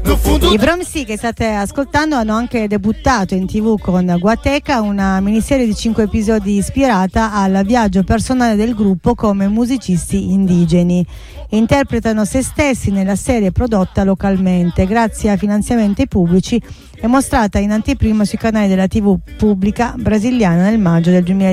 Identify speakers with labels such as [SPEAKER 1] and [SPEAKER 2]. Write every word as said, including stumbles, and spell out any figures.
[SPEAKER 1] I Bromsy che state ascoltando hanno anche debuttato in tv con Guateca, una miniserie di cinque episodi ispirata al viaggio personale del gruppo come musicisti indigeni. Interpretano se stessi nella serie prodotta localmente grazie a finanziamenti pubblici e mostrata in anteprima sui canali della tv pubblica brasiliana nel maggio del duemila.